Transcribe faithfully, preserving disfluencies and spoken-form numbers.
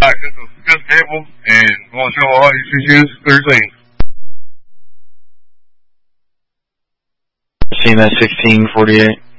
access to the table and we'll show all your C Cs thirteen. Seen that sixteen forty-eight.